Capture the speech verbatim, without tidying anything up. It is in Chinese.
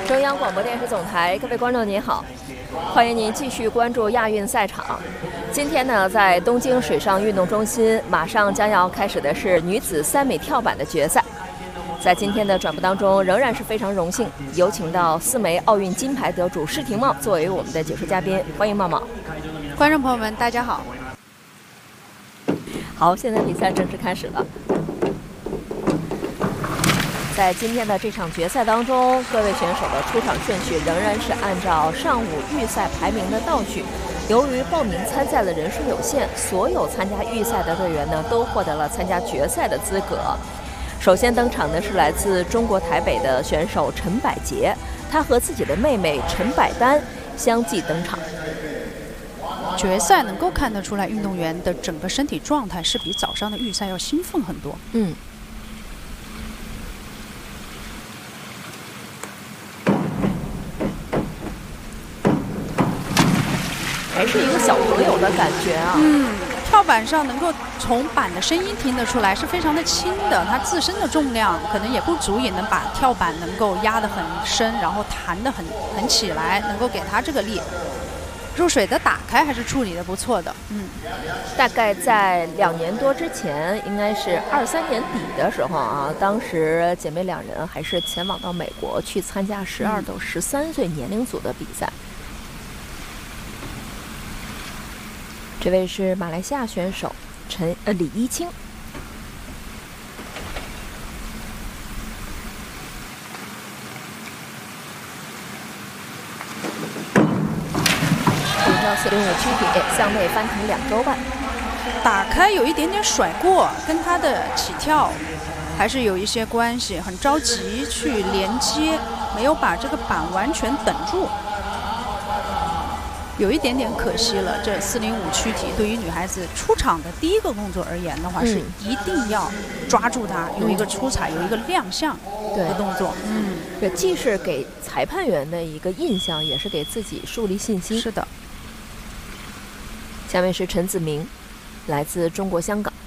中央广播电视总台，各位观众您好，欢迎您继续关注亚运赛场。今天呢，在东京水上运动中心，马上将要开始的是女子三米跳板的决赛。在今天的转播当中，仍然是非常荣幸有请到四枚奥运金牌得主施廷懋作为我们的解说嘉宾，欢迎懋懋。 观众朋友们，大家好。 好，现在比赛正式开始了。在今天的这场决赛当中，各位选手的出场顺序仍然是按照上午预赛排名的倒序。由于报名参赛的人数有限，所有参加预赛的队员呢都获得了参加决赛的资格。首先登场的是来自中国台北的选手陈百洁，她和自己的妹妹陈百丹相继登场。 决赛能够看得出来，运动员的整个身体状态是比早上的预赛要兴奋很多。 嗯。还是一个小朋友的感觉啊。 嗯，跳板上能够从板的声音听得出来是非常的轻的，它自身的重量可能也不足以能把跳板能够压得很深，然后弹得很很起来，能够给它这个力。入水的打开还是处理的不错的。嗯， 大概在两年多之前，应该是二三年底的时候啊，当时姐妹两人还是前往到美国去参加十二到十三岁年龄组的比赛。这位是马来西亚选手陈呃李一清。回到四零五躯体向内翻腾两周半， 打开有一点点甩过，跟他的起跳还是有一些关系，很着急去连接，没有把这个板完全等住。有一点点可惜了，这四零五躯体对于女孩子出场的第一个动作而言的话，嗯、是一定要抓住它，有一个出彩，有一个亮相的动作。 嗯，这既是给裁判员的一个印象，也是给自己树立信心。 是的。 下面是陈子明，来自中国香港。